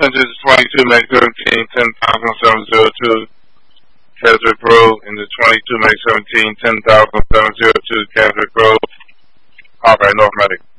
This is 22 May 17, 10,702 Keswick Road, and the 22 May 17, 10,702 Keswick Road. All right, North Medic.